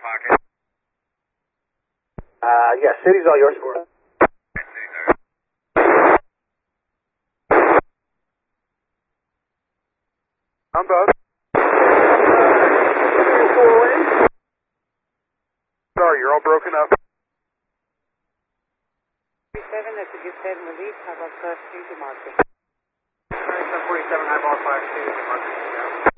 pocket. Yeah, city's all yours. I'm both. Sorry, you're all broken up. 47, that's a good 7 release. How about class 2 to marker? 47, high ball class 2 to marker.